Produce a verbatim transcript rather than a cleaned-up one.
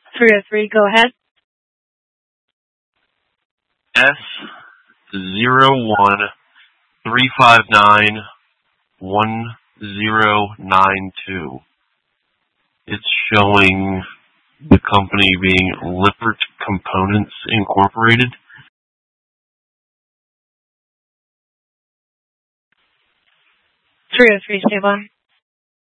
three oh three, go ahead. S zero one three five nine one zero nine two. It's showing the company being Lippert Components Incorporated. three oh three, stay by.